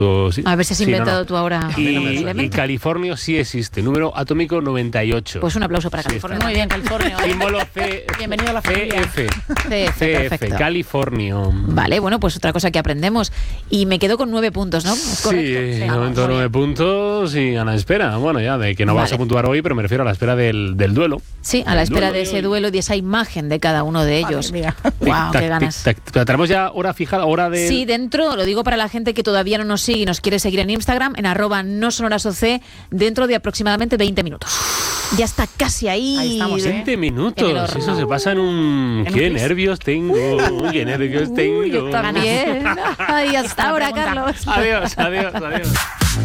Sí. A ver si has inventado tú ahora. Y Californio sí existe, número atómico 98. Pues un aplauso para California. Muy bien, California. Símbolo C. Bienvenido a la familia. CF, perfecto. Californio. Vale, bueno, pues otra cosa que aprendemos. Y me quedo con 9 puntos, ¿no? ¿Es correcto? Sí, momento 9 puntos y a la espera. Bueno, ya de que no vas a puntuar hoy, pero me refiero a la espera del duelo. Sí, a la espera de ese duelo y de esa imagen de cada uno de ellos. Wow, qué ganas. ¿Tenemos ya hora fijada? Sí, dentro, lo digo para la gente que todavía no nos sigue y nos quiere seguir en Instagram, en @nosonorasoc, dentro de aproximadamente 20 minutos. Ya está casi ahí. Ahí estamos, 20 minutos. Eso se pasa en un... ¡Qué nervios tengo! ¡Qué nervios tengo! También. Ay, hasta ahora, Carlos. Adiós.